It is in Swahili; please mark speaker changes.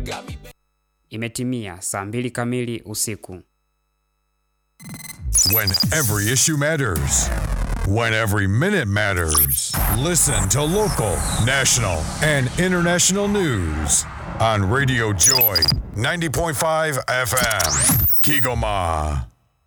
Speaker 1: Imetimia saa 2 kamili usiku.
Speaker 2: When every issue matters. When every minute matters. Listen to local, national, and international news on Radio Joy 90.5 FM. Kigoma.